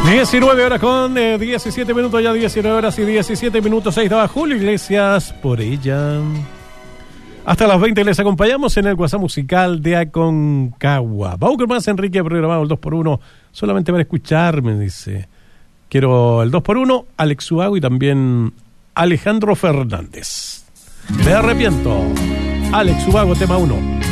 19 horas con 17 minutos, ya 19 horas y 17 minutos. Ahí estaba Julio Iglesias, Por Ella. Hasta las 20 les acompañamos en el WhatsApp musical de Aconcagua. Vamos con más, Enrique, ha programado el 2x1 solamente para escucharme, dice. Quiero el 2x1, Alex Ubago y también Alejandro Fernández. Me arrepiento. Alex Ubago, tema 1.